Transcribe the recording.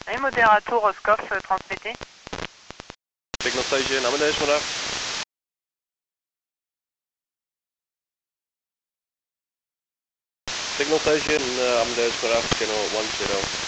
Et modérateur Roscoff transmettez. Signal station, Amadeus, madame. Signal station, Amadeus, madame, channel 10.